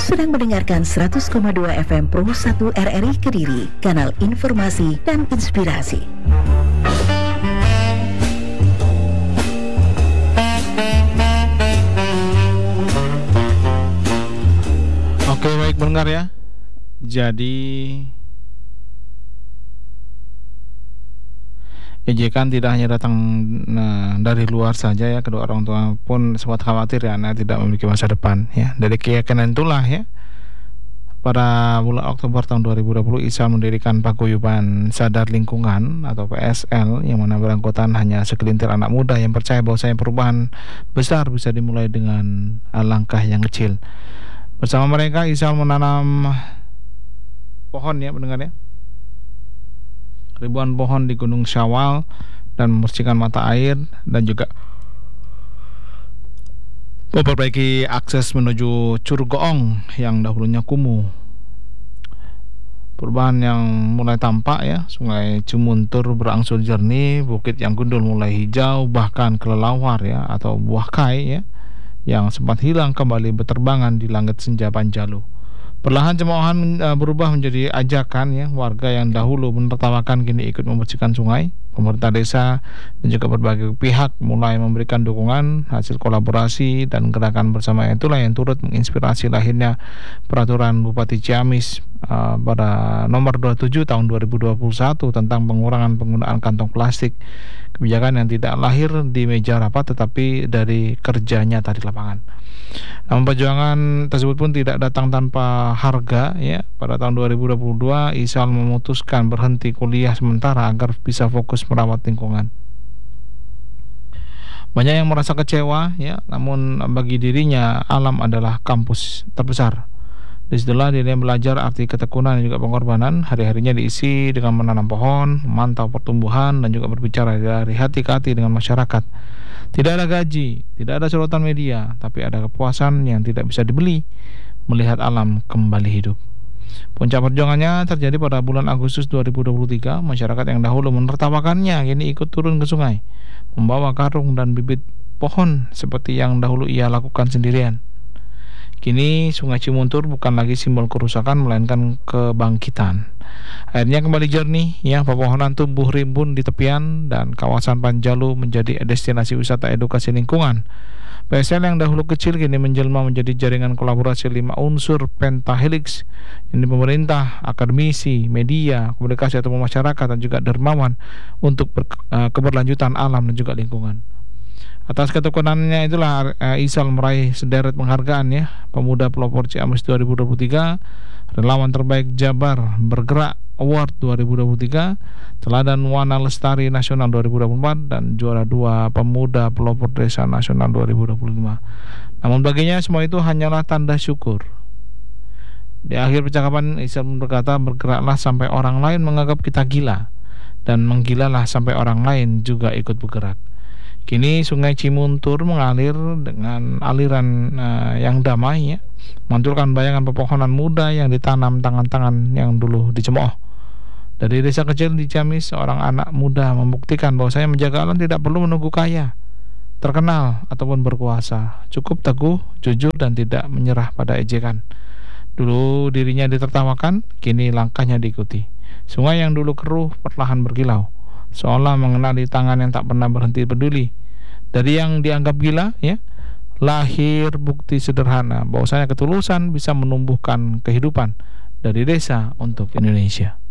sedang mendengarkan 100,2 FM Pro 1 RRI Kediri, kanal informasi dan inspirasi. Oke, baik pendengar ya. Jadi ejekan tidak hanya datang dari luar saja ya, kedua orang tua pun sempat khawatir ya anak tidak memiliki masa depan ya. Dari keyakinan itulah ya, pada bulan Oktober tahun 2020 ISAL mendirikan Paguyuban Sadar Lingkungan atau PSL, yang mana beranggotaan hanya segelintir anak muda yang percaya bahwasanya perubahan besar bisa dimulai dengan langkah yang kecil. Bersama mereka ISAL menanam pohon ya pendengar ya, ribuan pohon di Gunung Syawal dan membersihkan mata air dan juga memperbaiki akses menuju Curug Goong yang dahulunya kumuh. Perubahan yang mulai tampak ya, Sungai Cimuntur berangsur jernih, bukit yang gundul mulai hijau, bahkan kelelawar ya atau buah kai ya yang sempat hilang kembali berterbangan di langit senja Panjalu. Perlahan cemoohan berubah menjadi ajakan ya, warga yang dahulu menertawakan kini ikut membersihkan sungai. Pemerintah desa dan juga berbagai pihak mulai memberikan dukungan. Hasil kolaborasi dan gerakan bersama itulah yang turut menginspirasi lahirnya peraturan Bupati Ciamis pada nomor 27 tahun 2021 tentang pengurangan penggunaan kantong plastik. Kebijakan yang tidak lahir di meja rapat tetapi dari kerja nyata di lapangan. Namun perjuangan tersebut pun tidak datang tanpa harga ya. Pada tahun 2022 ISAL memutuskan berhenti kuliah sementara agar bisa fokus merawat lingkungan. Banyak yang merasa kecewa ya, namun bagi dirinya alam adalah kampus terbesar. Disitulah dirinya belajar arti ketekunan dan juga pengorbanan. Hari-harinya diisi dengan menanam pohon, memantau pertumbuhan dan juga berbicara dari hati ke hati dengan masyarakat. Tidak ada gaji, tidak ada sorotan media, tapi ada kepuasan yang tidak bisa dibeli melihat alam kembali hidup. Puncak perjuangannya terjadi pada bulan Agustus 2023. Masyarakat yang dahulu menertawakannya kini ikut turun ke sungai, membawa karung dan bibit pohon seperti yang dahulu ia lakukan sendirian. Kini Sungai Cimuntur bukan lagi simbol kerusakan melainkan kebangkitan. Airnya kembali jernih ya, pepohonan tumbuh rimbun di tepian dan kawasan Panjalu menjadi destinasi wisata edukasi lingkungan. PSL yang dahulu kecil kini menjelma menjadi jaringan kolaborasi 5 unsur pentahelix, ini pemerintah, akademisi, media, komunikasi atau masyarakat dan juga dermawan untuk keberlanjutan alam dan juga lingkungan. Atas ketekunannya itulah ISAL meraih sederet penghargaan ya. Pemuda Pelopor Ciamis 2023, Relawan Terbaik Jabar Bergerak Award 2023, Teladan Wana Lestari Nasional 2024 dan juara 2 Pemuda Pelopor Desa Nasional 2025. Namun baginya semua itu hanyalah tanda syukur. Di akhir percakapan ISAL berkata, bergeraklah sampai orang lain menganggap kita gila, dan menggilalah sampai orang lain juga ikut bergerak. Kini Sungai Cimuntur mengalir dengan aliran yang damai ya, memantulkan bayangan pepohonan muda yang ditanam tangan-tangan yang dulu dicemooh. Dari desa kecil di Ciamis, seorang anak muda membuktikan bahwa saya menjaga alam tidak perlu menunggu kaya, terkenal ataupun berkuasa. Cukup teguh, jujur dan tidak menyerah pada ejekan. Dulu dirinya ditertawakan, kini langkahnya diikuti. Sungai yang dulu keruh perlahan berkilau, seolah mengenali tangan yang tak pernah berhenti peduli. Dari yang dianggap gila ya, lahir bukti sederhana bahwasanya ketulusan bisa menumbuhkan kehidupan dari desa untuk Indonesia.